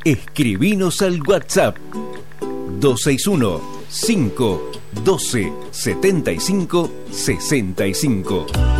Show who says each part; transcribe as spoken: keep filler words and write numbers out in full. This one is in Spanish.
Speaker 1: Escribinos al WhatsApp dos seis uno, cinco uno dos, siete cinco seis cinco.